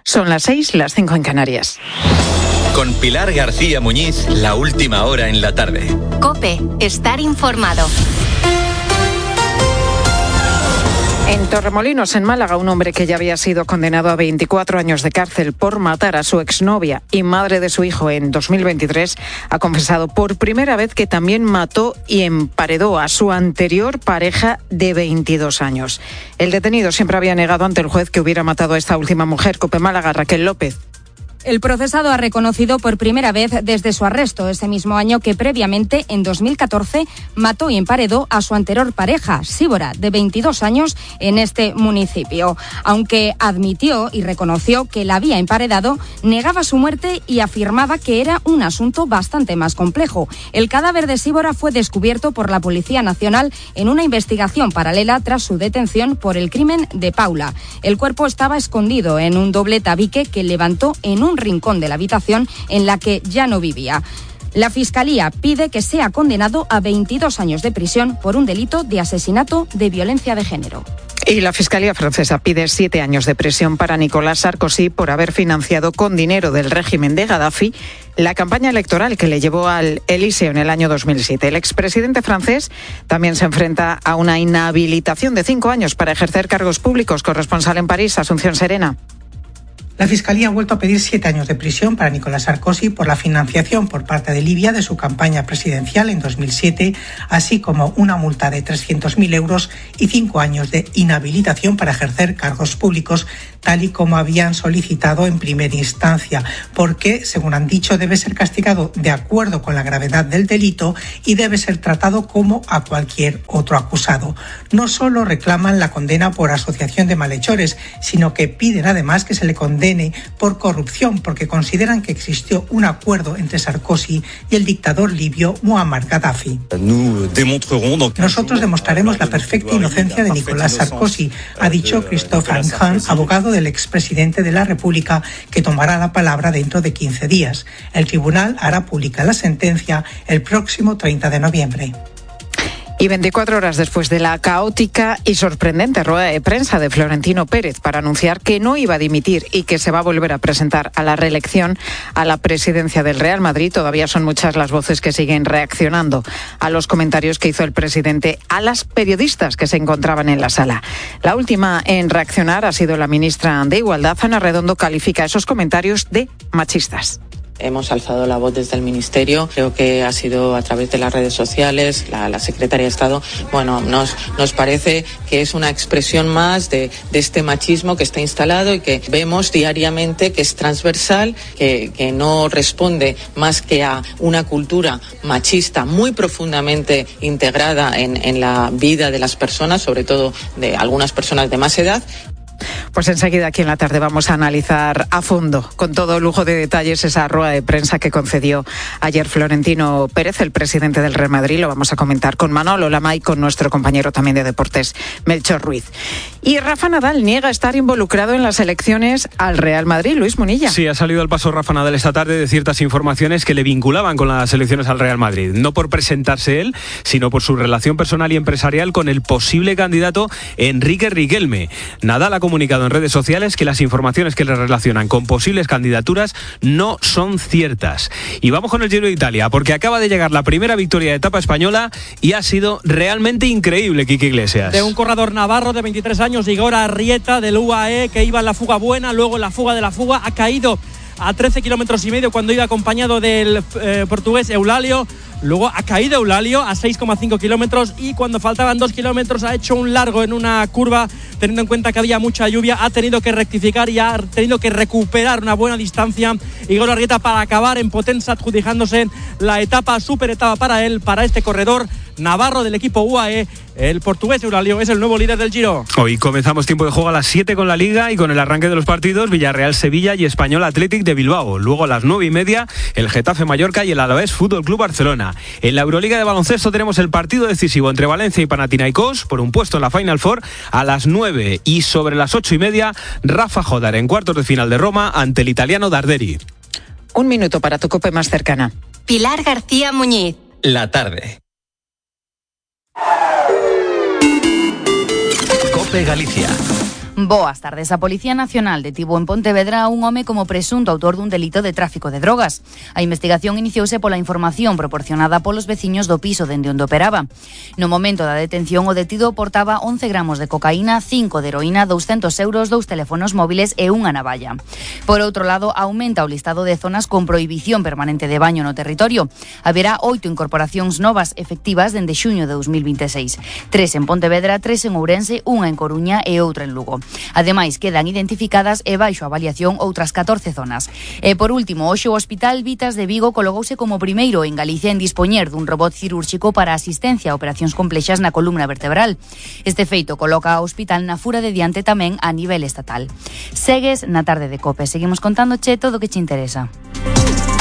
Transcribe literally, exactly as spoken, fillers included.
Son las seis, las cinco en Canarias. Con Pilar García Muñiz, la última hora en la tarde. COPE, estar informado. En Torremolinos, en Málaga, un hombre que ya había sido condenado a veinticuatro años de cárcel por matar a su exnovia y madre de su hijo en dos mil veintitrés, ha confesado por primera vez que también mató y emparedó a su anterior pareja de veintidós años. El detenido siempre había negado ante el juez que hubiera matado a esta última mujer. COPE Málaga, Raquel López. El procesado ha reconocido por primera vez desde su arresto ese mismo año que previamente, en dos mil catorce, mató y emparedó a su anterior pareja, Síbora, de veintidós años, en este municipio. Aunque admitió y reconoció que la había emparedado, negaba su muerte y afirmaba que era un asunto bastante más complejo. El cadáver de Síbora fue descubierto por la Policía Nacional en una investigación paralela tras su detención por el crimen de Paula. El cuerpo estaba escondido en un doble tabique que levantó en un rincón de la habitación en la que ya no vivía. La Fiscalía pide que sea condenado a veintidós años de prisión por un delito de asesinato de violencia de género. Y la Fiscalía francesa pide siete años de prisión para Nicolas Sarkozy por haber financiado con dinero del régimen de Gaddafi la campaña electoral que le llevó al Elíseo en el año dos mil siete. El expresidente francés también se enfrenta a una inhabilitación de cinco años para ejercer cargos públicos. Corresponsal en París, Asunción Serena. La Fiscalía ha vuelto a pedir siete años de prisión para Nicolas Sarkozy por la financiación por parte de Libia de su campaña presidencial en dos mil siete, así como una multa de trescientos mil euros y cinco años de inhabilitación para ejercer cargos públicos, tal y como habían solicitado en primera instancia, porque, según han dicho, debe ser castigado de acuerdo con la gravedad del delito y debe ser tratado como a cualquier otro acusado. No solo reclaman la condena por asociación de malhechores, sino que piden además que se le condene por corrupción, porque consideran que existió un acuerdo entre Sarkozy y el dictador libio Muammar Gaddafi. Nosotros demostraremos la perfecta inocencia de Nicolas Sarkozy, ha dicho Christophe Anjan, abogado del expresidente de la República, que tomará la palabra dentro de quince días. El tribunal hará pública la sentencia el próximo treinta de noviembre. Y veinticuatro horas después de la caótica y sorprendente rueda de prensa de Florentino Pérez para anunciar que no iba a dimitir y que se va a volver a presentar a la reelección a la presidencia del Real Madrid, todavía son muchas las voces que siguen reaccionando a los comentarios que hizo el presidente a las periodistas que se encontraban en la sala. La última en reaccionar ha sido la ministra de Igualdad. Ana Redondo califica esos comentarios de machistas. Hemos alzado la voz desde el Ministerio, creo que ha sido a través de las redes sociales, la, la Secretaría de Estado. Bueno, nos, nos parece que es una expresión más de, de este machismo que está instalado y que vemos diariamente que es transversal, que, que no responde más que a una cultura machista muy profundamente integrada en, en la vida de las personas, sobre todo de algunas personas de más edad. Pues enseguida aquí en la tarde vamos a analizar a fondo, con todo lujo de detalles, esa rueda de prensa que concedió ayer Florentino Pérez, el presidente del Real Madrid. Lo vamos a comentar con Manolo Lama y con nuestro compañero también de deportes, Melchor Ruiz. Y Rafa Nadal niega estar involucrado en las elecciones al Real Madrid. Luis Munilla. Sí, ha salido al paso Rafa Nadal esta tarde de ciertas informaciones que le vinculaban con las elecciones al Real Madrid. No por presentarse él, sino por su relación personal y empresarial con el posible candidato Enrique Riquelme. Nadal ha comunicado en redes sociales que las informaciones que le relacionan con posibles candidaturas no son ciertas. Y vamos con el Giro de Italia, porque acaba de llegar la primera victoria de etapa española y ha sido realmente increíble, Quique Iglesias. De un corredor navarro de veintitrés años, Igor Arrieta, del U A E, que iba en la fuga buena, luego en la fuga de la fuga ha caído a trece kilómetros y medio cuando iba acompañado del eh, portugués Eulalio. Luego ha caído Eulalio a seis coma cinco kilómetros y cuando faltaban dos kilómetros ha hecho un largo en una curva, teniendo en cuenta que había mucha lluvia, ha tenido que rectificar y ha tenido que recuperar una buena distancia Igor Arrieta para acabar en Potenza, adjudicándose la etapa, super etapa para él, para este corredor navarro del equipo U A E. El portugués Eulalio es el nuevo líder del Giro. Hoy comenzamos tiempo de juego a las siete con la Liga y con el arranque de los partidos Villarreal-Sevilla y Español Athletic de Bilbao. Luego a las nueve y media el Getafe-Mallorca y el Alavés Fútbol Club Barcelona. En la Euroliga de baloncesto tenemos el partido decisivo entre Valencia y Panathinaikos por un puesto en la Final Four a las nueve y sobre las ocho y media Rafa Jodar en cuartos de final de Roma ante el italiano Darderi. Un minuto para tu COPE más cercana. Pilar García Muñiz. La tarde. COPE Galicia. Boas tardes. A Policía Nacional detivo en Pontevedra a un home como presunto autor dun delito de tráfico de drogas. A investigación iniciouse pola información proporcionada polos veciños do piso dende onde operaba. No momento da detención, o detido portaba once gramos de cocaína, cinco de heroína, douscentos euros, dous teléfonos móviles e unha navalla. Por outro lado, aumenta o listado de zonas con prohibición permanente de baño no territorio. Haberá oito incorporacións novas efectivas dende xuño de dos mil veintiséis. Tres en Pontevedra, tres en Ourense, unha en Coruña e outra en Lugo. Ademais, quedan identificadas e baixo avaliación outras catorce zonas. E por último, hoxe o Hospital Vitas de Vigo colocouse como primeiro en Galicia en dispoñer dun robot cirúrxico para asistencia a operacións complexas na columna vertebral. Este feito coloca ao hospital na fura de diante tamén a nivel estatal. Segues na tarde de COPE. Seguimos contándoche todo o que che interesa.